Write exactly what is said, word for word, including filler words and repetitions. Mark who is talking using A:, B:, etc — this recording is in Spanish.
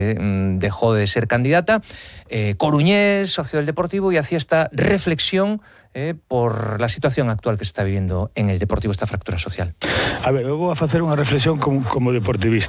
A: dejó de ser candidata, eh, coruñés, socio del Deportivo, y hacía esta reflexión eh, por la situación actual que se está viviendo en el Deportivo, esta fractura social.
B: A ver, eu vou a facer unha reflexión como, como deportivista.